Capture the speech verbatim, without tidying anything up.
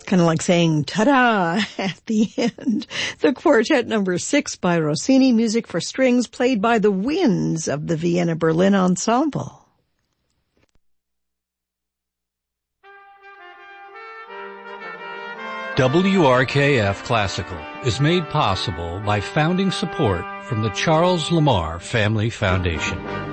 kind of like saying ta-da at the end. The quartet number six by Rossini, music for strings played by the winds of the Vienna Berlin Ensemble. W R K F Classical is made possible by founding support from the Charles Lamar Family Foundation.